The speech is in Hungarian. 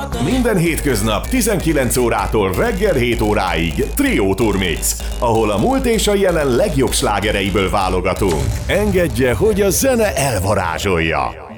Minden hétköznap 19 órától reggel 7 óráig Trio Turmix, ahol a múlt és a jelen legjobb slágereiből válogatunk. Engedje, hogy a zene elvarázsolja.